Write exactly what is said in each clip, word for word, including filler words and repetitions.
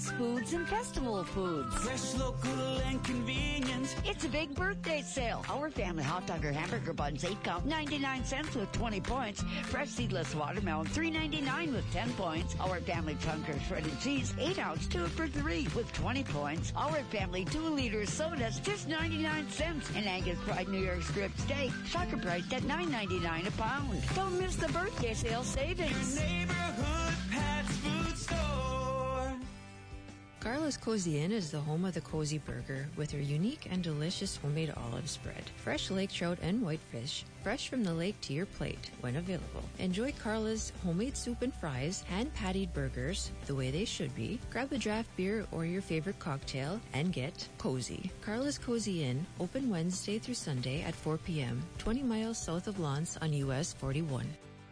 fast foods and festival foods. Fresh, local, and convenience. It's a big birthday sale. Our family hot dog or hamburger buns, eight count, ninety-nine cents with twenty points. Fresh seedless watermelon, three ninety-nine with ten points. Our family chunker shredded cheese, eight ounce, two for three with twenty points. Our family two liter sodas, just ninety-nine cents. And Angus Pride New York strip steak, shocker priced at nine ninety-nine a pound. Don't miss the birthday sale savings. Your neighborhood Pat's Food Store. Carla's Cozy Inn is the home of the Cozy Burger with her unique and delicious homemade olive spread. Fresh lake trout and whitefish, fresh from the lake to your plate when available. Enjoy Carla's homemade soup and fries, hand-pattied burgers the way they should be. Grab a draft beer or your favorite cocktail and get cozy. Carla's Cozy Inn, open Wednesday through Sunday at four p.m., twenty miles south of Lance on U S forty-one.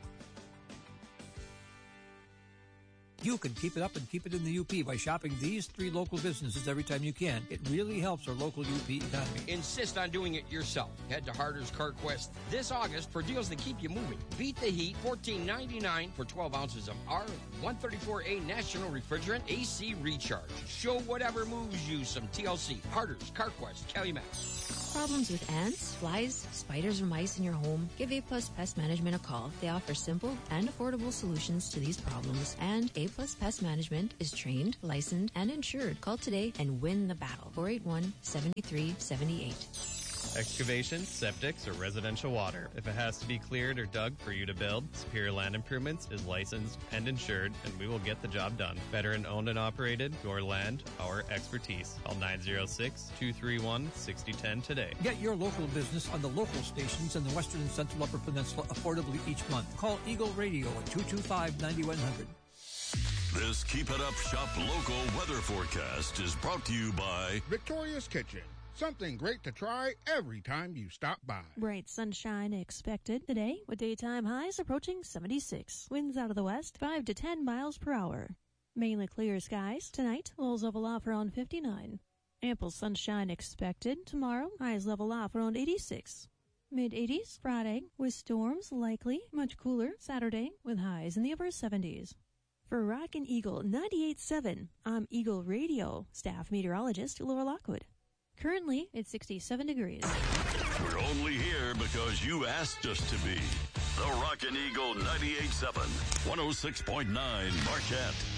You can keep it up and keep it in the U P by shopping these three local businesses every time you can. It really helps our local U P economy. Insist on doing it yourself. Head to Harder's CarQuest this August for deals that keep you moving. Beat the heat, fourteen ninety-nine for twelve ounces of R one thirty-four A National Refrigerant A C Recharge. Show whatever moves you some T L C. Harder's CarQuest, Calumet. Problems with ants, flies, spiders, or mice in your home? Give A Plus Pest Management a call. They offer simple and affordable solutions to these problems, and A Plus Pest Management is trained, licensed, and insured. Call today and win the battle. four eight one, seven three seven eight. Excavations, septics, or residential water. If it has to be cleared or dug for you to build, Superior Land Improvements is licensed and insured, and we will get the job done. Veteran owned and operated, your land, our expertise. Call nine zero six, two three one, six zero one zero today. Get your local business on the local stations in the Western and Central Upper Peninsula affordably each month. Call Eagle Radio at two two five, nine one zero zero. This Keep It Up Shop local weather forecast is brought to you by Victoria's Kitchen. Something great to try every time you stop by. Bright sunshine expected today with daytime highs approaching seventy-six. Winds out of the west, five to ten miles per hour. Mainly clear skies. Tonight, lows level off around fifty-nine. Ample sunshine expected. Tomorrow, highs level off around eighty-six. mid-eighties Friday with storms likely. Much cooler Saturday with highs in the upper seventies. For Rockin' Eagle ninety-eight point seven, I'm Eagle Radio staff meteorologist Laura Lockwood. Currently, it's sixty-seven degrees. We're only here because you asked us to be. The Rockin' Eagle ninety-eight point seven, one oh six point nine Marquette.